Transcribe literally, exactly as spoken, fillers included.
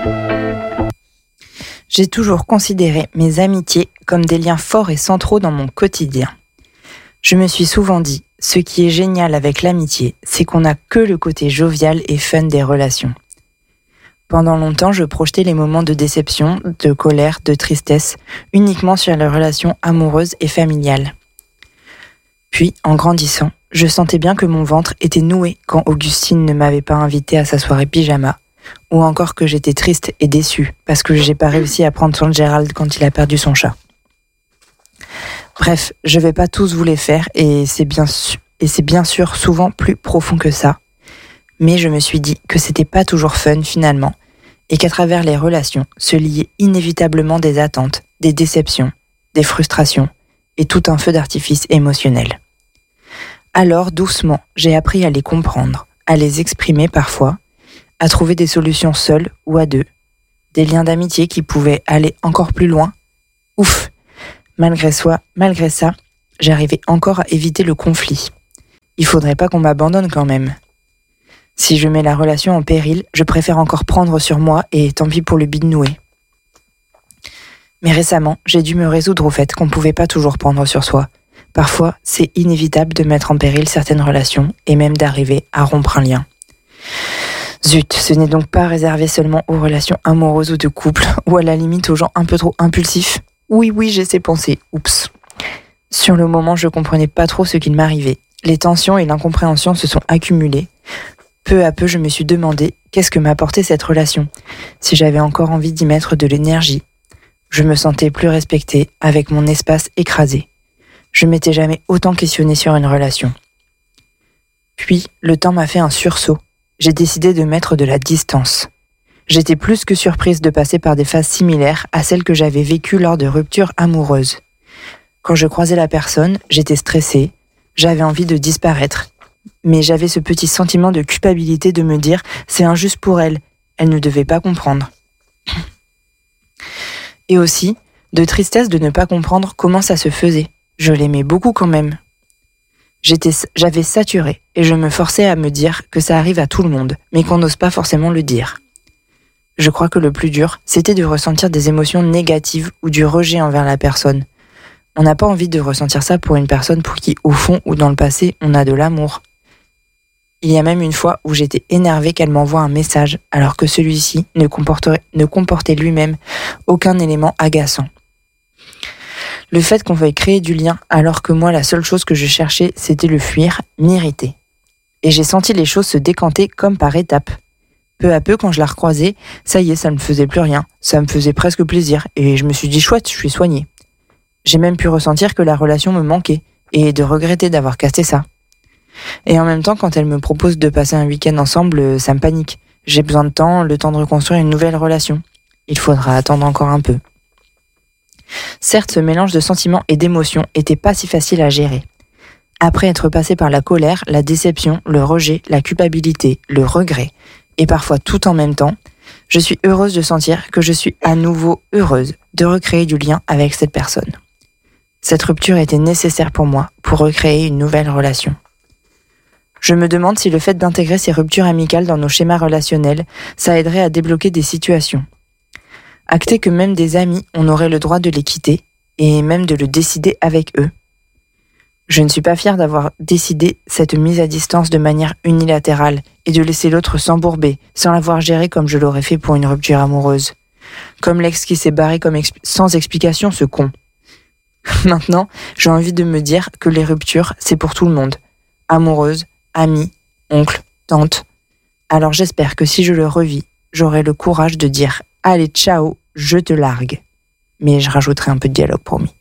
J'ai toujours considéré mes amitiés comme des liens forts et centraux dans mon quotidien. Je me suis souvent dit, ce qui est génial avec l'amitié, c'est qu'on n'a que le côté jovial et fun des relations. Pendant longtemps, je projetais les moments de déception, de colère, de tristesse, uniquement sur les relations amoureuses et familiales. Puis, en grandissant, je sentais bien que mon ventre était noué quand Augustine ne m'avait pas invité à sa soirée pyjama, ou encore que j'étais triste et déçue parce que j'ai pas réussi à prendre soin de Gérald quand il a perdu son chat. Bref, je vais pas tous vous les faire et c'est bien su- et c'est bien sûr souvent plus profond que ça. Mais je me suis dit que c'était pas toujours fun finalement et qu'à travers les relations se liaient inévitablement des attentes, des déceptions, des frustrations et tout un feu d'artifice émotionnel. Alors doucement, j'ai appris à les comprendre, à les exprimer parfois, à trouver des solutions seules ou à deux, des liens d'amitié qui pouvaient aller encore plus loin. Ouf, malgré soi, malgré ça, j'arrivais encore à éviter le conflit. Il faudrait pas qu'on m'abandonne quand même. Si je mets la relation en péril, je préfère encore prendre sur moi et tant pis pour le bide noué. Mais récemment, j'ai dû me résoudre au fait qu'on pouvait pas toujours prendre sur soi. Parfois, c'est inévitable de mettre en péril certaines relations et même d'arriver à rompre un lien. Zut, ce n'est donc pas réservé seulement aux relations amoureuses ou de couple, ou à la limite aux gens un peu trop impulsifs. Oui, oui, j'ai ces pensées. Oups. Sur le moment, je comprenais pas trop ce qu'il m'arrivait. Les tensions et l'incompréhension se sont accumulées. Peu à peu, je me suis demandé qu'est-ce que m'apportait cette relation, si j'avais encore envie d'y mettre de l'énergie. Je me sentais plus respectée, avec mon espace écrasé. Je m'étais jamais autant questionnée sur une relation. Puis, le temps m'a fait un sursaut. J'ai décidé de mettre de la distance. J'étais plus que surprise de passer par des phases similaires à celles que j'avais vécues lors de ruptures amoureuses. Quand je croisais la personne, j'étais stressée, j'avais envie de disparaître. Mais j'avais ce petit sentiment de culpabilité de me dire « c'est injuste pour elle, elle ne devait pas comprendre ». Et aussi, de tristesse de ne pas comprendre comment ça se faisait. Je l'aimais beaucoup quand même. J'étais, j'avais saturé et je me forçais à me dire que ça arrive à tout le monde, mais qu'on n'ose pas forcément le dire. Je crois que le plus dur, c'était de ressentir des émotions négatives ou du rejet envers la personne. On n'a pas envie de ressentir ça pour une personne pour qui, au fond ou dans le passé, on a de l'amour. Il y a même une fois où j'étais énervée qu'elle m'envoie un message, alors que celui-ci ne comportait, ne comportait lui-même aucun élément agaçant. Le fait qu'on veuille créer du lien, alors que moi, la seule chose que je cherchais, c'était le fuir, m'irritait. Et j'ai senti les choses se décanter comme par étapes. Peu à peu, quand je la recroisais, ça y est, ça ne me faisait plus rien. Ça me faisait presque plaisir, et je me suis dit, chouette, je suis soignée. J'ai même pu ressentir que la relation me manquait, et de regretter d'avoir cassé ça. Et en même temps, quand elle me propose de passer un week-end ensemble, ça me panique. J'ai besoin de temps, le temps de reconstruire une nouvelle relation. Il faudra attendre encore un peu. Certes, ce mélange de sentiments et d'émotions était pas si facile à gérer. Après être passé par la colère, la déception, le rejet, la culpabilité, le regret, et parfois tout en même temps, je suis heureuse de sentir que je suis à nouveau heureuse de recréer du lien avec cette personne. Cette rupture était nécessaire pour moi pour recréer une nouvelle relation. Je me demande si le fait d'intégrer ces ruptures amicales dans nos schémas relationnels, ça aiderait à débloquer des situations. Acter que même des amis, on aurait le droit de les quitter, et même de le décider avec eux. Je ne suis pas fière d'avoir décidé cette mise à distance de manière unilatérale, et de laisser l'autre s'embourber, sans l'avoir géré comme je l'aurais fait pour une rupture amoureuse. Comme l'ex qui s'est barré comme exp- sans explication, ce con. Maintenant, j'ai envie de me dire que les ruptures, c'est pour tout le monde. Amoureuse, amie, oncle, tante. Alors j'espère que si je le revis, j'aurai le courage de dire « Allez, ciao, je te largue ». Mais je rajouterai un peu de dialogue, promis.